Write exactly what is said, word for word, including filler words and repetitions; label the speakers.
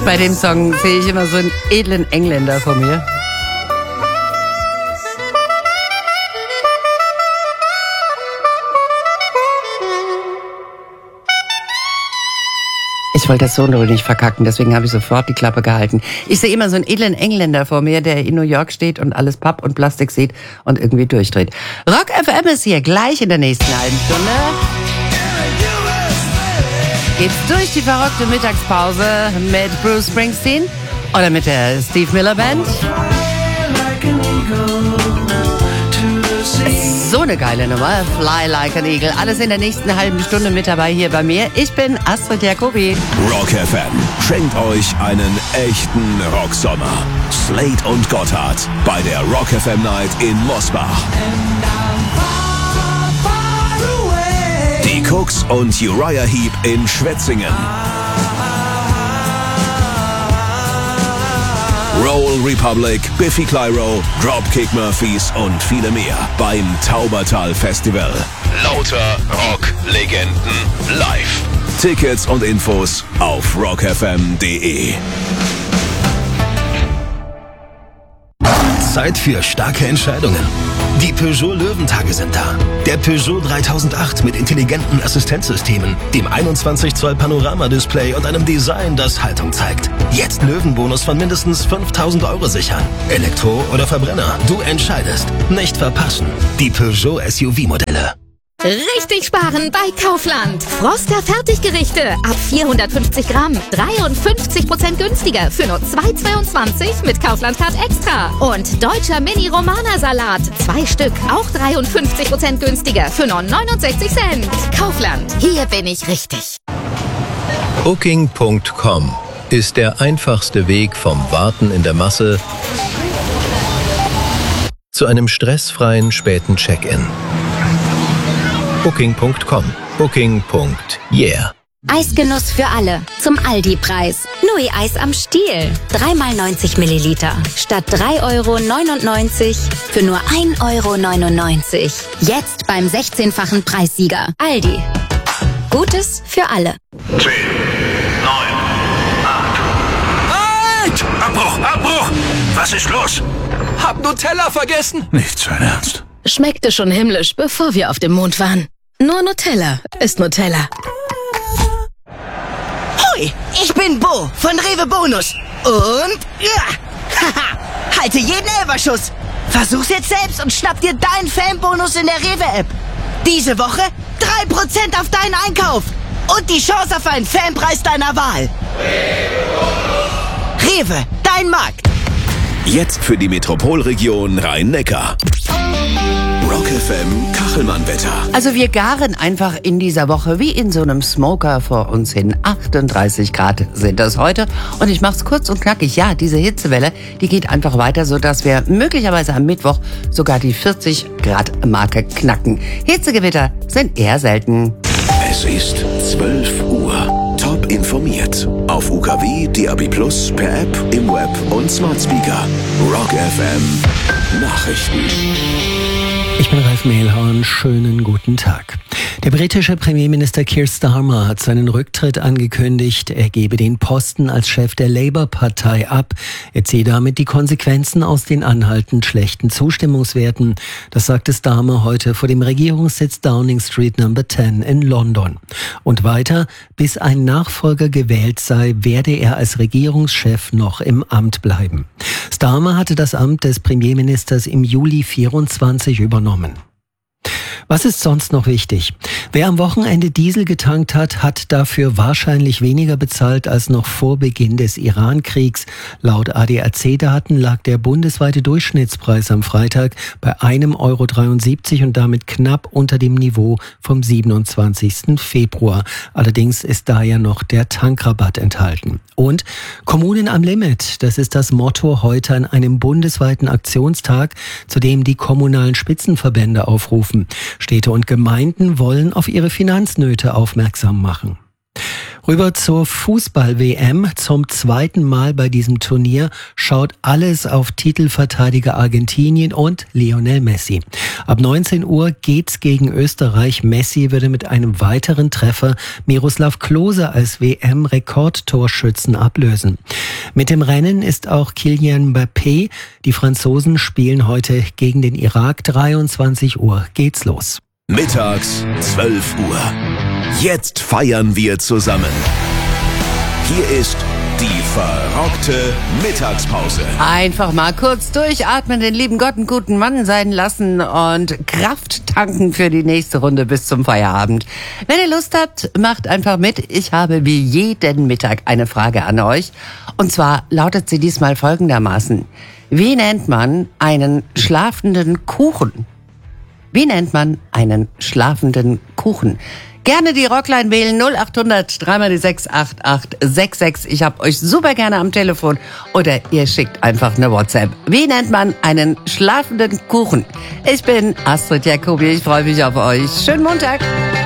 Speaker 1: Bei dem Song sehe ich immer so einen edlen Engländer vor mir. Ich wollte das so nur nicht verkacken, deswegen habe ich sofort die Klappe gehalten. Ich sehe immer so einen edlen Engländer vor mir, der in New York steht und alles Papp und Plastik sieht und irgendwie durchdreht. Rock F M ist hier gleich in der nächsten halben Stunde. Geht's durch die verrückte Mittagspause mit Bruce Springsteen oder mit der Steve Miller Band. So eine geile Nummer, Fly Like an Eagle. Alles in der nächsten halben Stunde mit dabei hier bei mir. Ich bin Astrid Jacobi.
Speaker 2: Rock F M schenkt euch einen echten Rocksommer. Slade und Gotthard bei der Rock F M Night in Mosbach. Die Cooks und Uriah Heep in Schwetzingen. Roll Republic, Biffy Clyro, Dropkick Murphys und viele mehr beim Taubertal Festival. Lauter Rock-Legenden live. Tickets und Infos auf rock f m punkt d e.
Speaker 3: Zeit für starke Entscheidungen. Die Peugeot Löwentage sind da. Der Peugeot dreitausendacht mit intelligenten Assistenzsystemen, dem einundzwanzig Zoll Panorama-Display und einem Design, das Haltung zeigt. Jetzt Löwenbonus von mindestens fünftausend Euro sichern. Elektro oder Verbrenner, du entscheidest. Nicht verpassen. Die Peugeot S U V-Modelle.
Speaker 4: Richtig sparen bei Kaufland. Froster Fertiggerichte ab vierhundertfünfzig Gramm. dreiundfünfzig Prozent günstiger für nur zwei Euro zweiundzwanzig mit Kaufland Card Extra. Und deutscher Mini-Romana-Salat. Zwei Stück, auch dreiundfünfzig Prozent günstiger für nur neunundsechzig Cent. Kaufland, hier bin ich richtig.
Speaker 5: Booking Punkt com ist der einfachste Weg vom Warten in der Masse zu einem stressfreien späten Check-in. Booking Punkt com. Booking. Yeah.
Speaker 6: Eisgenuss für alle. Zum Aldi-Preis. Nui-Eis am Stiel. drei mal neunzig Milliliter. Statt drei Euro neunundneunzig für nur ein Euro neunundneunzig. Jetzt beim sechzehnfachen Preissieger. Aldi. Gutes für alle.
Speaker 2: zehn, neun, acht.
Speaker 7: Halt! Abbruch, Abbruch! Was ist los?
Speaker 8: Hab Nutella vergessen.
Speaker 7: Nicht sein Ernst.
Speaker 9: Schmeckte schon himmlisch, bevor wir auf dem Mond waren. Nur Nutella ist Nutella.
Speaker 10: Hoi, ich bin Bo von Rewe Bonus. Und ja, haha, halte jeden Elberschuss. Versuch's jetzt selbst und schnapp dir deinen Fanbonus in der Rewe-App. Diese Woche drei Prozent auf deinen Einkauf. Und die Chance auf einen Fanpreis deiner Wahl. Rewe, dein Markt.
Speaker 2: Jetzt für die Metropolregion Rhein-Neckar. Rock F M Kachelmann-Wetter.
Speaker 1: Also wir garen einfach in dieser Woche wie in so einem Smoker vor uns hin. achtunddreißig Grad sind das heute. Und ich mach's kurz und knackig. Ja, diese Hitzewelle, die geht einfach weiter, sodass wir möglicherweise am Mittwoch sogar die vierzig Grad Marke knacken. Hitzegewitter sind eher selten.
Speaker 2: Es ist zwölf Uhr. Top informiert. Auf U K W, D A B plus, per App, im Web und Smart Speaker. Rock F M Nachrichten.
Speaker 11: Ich bin Ralf Mehlhorn, schönen guten Tag. Der britische Premierminister Keir Starmer hat seinen Rücktritt angekündigt. Er gebe den Posten als Chef der Labour-Partei ab. Er ziehe damit die Konsequenzen aus den anhaltend schlechten Zustimmungswerten. Das sagte Starmer heute vor dem Regierungssitz Downing Street Number zehn in London. Und weiter, bis ein Nachfolger gewählt sei, werde er als Regierungschef noch im Amt bleiben. Starmer hatte das Amt des Premierministers im Juli vierundzwanzig übernommen. Was ist sonst noch wichtig? Wer am Wochenende Diesel getankt hat, hat dafür wahrscheinlich weniger bezahlt als noch vor Beginn des Iran-Kriegs. Laut A D A C-Daten lag der bundesweite Durchschnittspreis am Freitag bei einem Euro dreiundsiebzig und damit knapp unter dem Niveau vom siebenundzwanzigsten Februar. Allerdings ist da ja noch der Tankrabatt enthalten. Und Kommunen am Limit, das ist das Motto heute an einem bundesweiten Aktionstag, zu dem die kommunalen Spitzenverbände aufrufen. Städte und Gemeinden wollen auf ihre Finanznöte aufmerksam machen. Rüber zur Fußball-W M. Zum zweiten Mal bei diesem Turnier schaut alles auf Titelverteidiger Argentinien und Lionel Messi. Ab neunzehn Uhr geht's gegen Österreich. Messi würde mit einem weiteren Treffer Miroslav Klose als W M-Rekordtorschützen ablösen. Mit dem Rennen ist auch Kylian Mbappé. Die Franzosen spielen heute gegen den Irak. dreiundzwanzig Uhr geht's los.
Speaker 2: Mittags zwölf Uhr. Jetzt feiern wir zusammen. Hier ist die verrockte Mittagspause.
Speaker 1: Einfach mal kurz durchatmen, den lieben Gott einen guten Mann sein lassen und Kraft tanken für die nächste Runde bis zum Feierabend. Wenn ihr Lust habt, macht einfach mit. Ich habe wie jeden Mittag eine Frage an euch. Und zwar lautet sie diesmal folgendermaßen. Wie nennt man einen schlafenden Kuchen? Wie nennt man einen schlafenden Kuchen? Gerne die Rockline wählen, null acht hundert drei mal die sechs acht acht sechs sechs. Ich hab euch super gerne am Telefon. Oder ihr schickt einfach eine WhatsApp. Wie nennt man einen schlafenden Kuchen? Ich bin Astrid Jacobi, ich freue mich auf euch. Schönen Montag.